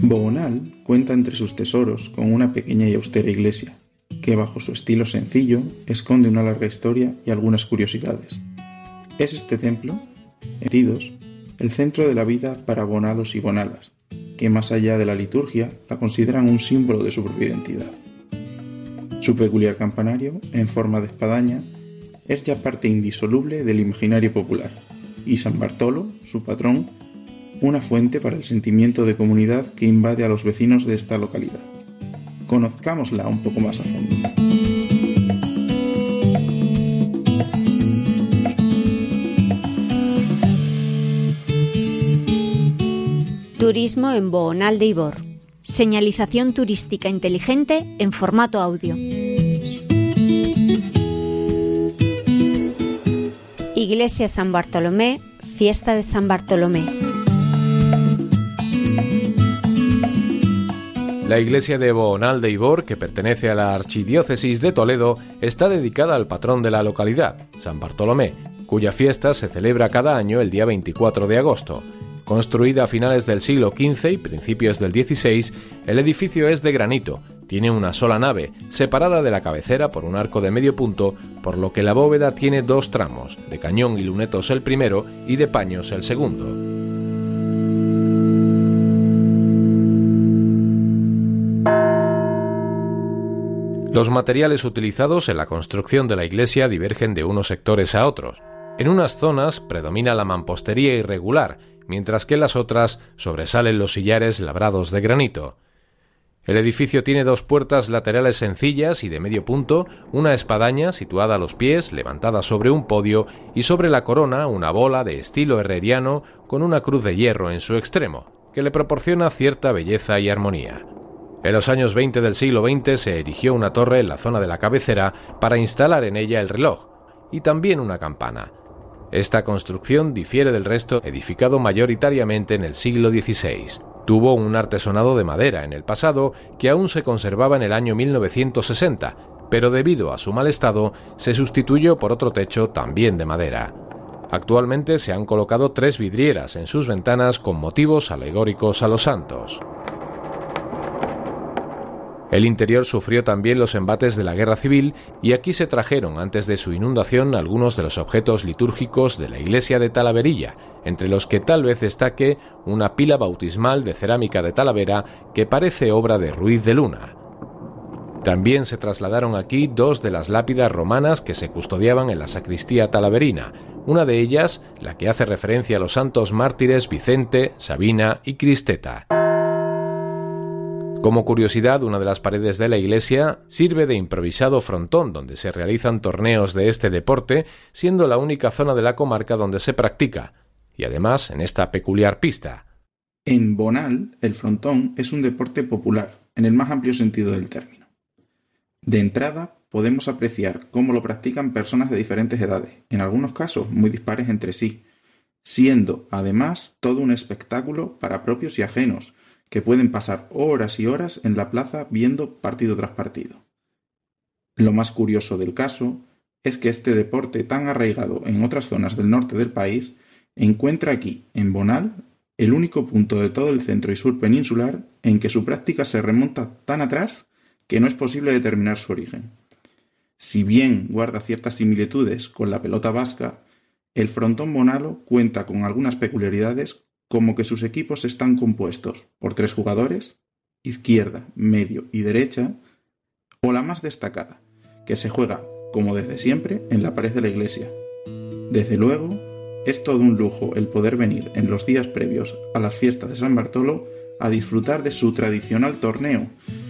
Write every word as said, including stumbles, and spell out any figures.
Boonal cuenta entre sus tesoros con una pequeña y austera iglesia, que bajo su estilo sencillo esconde una larga historia y algunas curiosidades. Es este templo, heridos, el centro de la vida para bonalos y bonalas, que más allá de la liturgia la consideran un símbolo de su propia identidad. Su peculiar campanario, en forma de espadaña, es ya parte indisoluble del imaginario popular, y San Bartolo, su patrón, una fuente para el sentimiento de comunidad que invade a los vecinos de esta localidad. Conozcámosla un poco más a fondo. Turismo en Boonal de Ibor. Señalización turística inteligente en formato audio. Iglesia San Bartolomé, fiesta de San Bartolomé. La iglesia de Boonal de Ibor, que pertenece a la archidiócesis de Toledo, está dedicada al patrón de la localidad, San Bartolomé, cuya fiesta se celebra cada año el día veinticuatro de agosto. Construida a finales del siglo quince y principios del dieciséis, el edificio es de granito, tiene una sola nave, separada de la cabecera por un arco de medio punto, por lo que la bóveda tiene dos tramos, de cañón y lunetos el primero y de paños el segundo. Los materiales utilizados en la construcción de la iglesia divergen de unos sectores a otros. En unas zonas predomina la mampostería irregular, mientras que en las otras sobresalen los sillares labrados de granito. El edificio tiene dos puertas laterales sencillas y de medio punto, una espadaña situada a los pies, levantada sobre un podio, y sobre la corona una bola de estilo herreriano con una cruz de hierro en su extremo, que le proporciona cierta belleza y armonía. En los años veinte del siglo veinte se erigió una torre en la zona de la cabecera para instalar en ella el reloj, y también una campana. Esta construcción difiere del resto, edificado mayoritariamente en el siglo dieciséis. Tuvo un artesonado de madera en el pasado que aún se conservaba en el año mil novecientos sesenta, pero debido a su mal estado se sustituyó por otro techo también de madera. Actualmente se han colocado tres vidrieras en sus ventanas con motivos alegóricos a los santos. El interior sufrió también los embates de la Guerra Civil y aquí se trajeron antes de su inundación algunos de los objetos litúrgicos de la iglesia de Talaverilla, entre los que tal vez destaque una pila bautismal de cerámica de Talavera que parece obra de Ruiz de Luna. También se trasladaron aquí dos de las lápidas romanas que se custodiaban en la sacristía talaverina, una de ellas la que hace referencia a los santos mártires Vicente, Sabina y Cristeta. Como curiosidad, una de las paredes de la iglesia sirve de improvisado frontón donde se realizan torneos de este deporte, siendo la única zona de la comarca donde se practica, y además en esta peculiar pista. En Boonal, el frontón es un deporte popular, en el más amplio sentido del término. De entrada, podemos apreciar cómo lo practican personas de diferentes edades, en algunos casos muy dispares entre sí, siendo, además, todo un espectáculo para propios y ajenos, que pueden pasar horas y horas en la plaza viendo partido tras partido. Lo más curioso del caso es que este deporte tan arraigado en otras zonas del norte del país encuentra aquí, en Boonal, el único punto de todo el centro y sur peninsular en que su práctica se remonta tan atrás que no es posible determinar su origen. Si bien guarda ciertas similitudes con la pelota vasca, el frontón bonalo cuenta con algunas peculiaridades, como que sus equipos están compuestos por tres jugadores, izquierda, medio y derecha, o la más destacada, que se juega, como desde siempre, en la pared de la iglesia. Desde luego, es todo un lujo el poder venir en los días previos a las fiestas de San Bartolo a disfrutar de su tradicional torneo,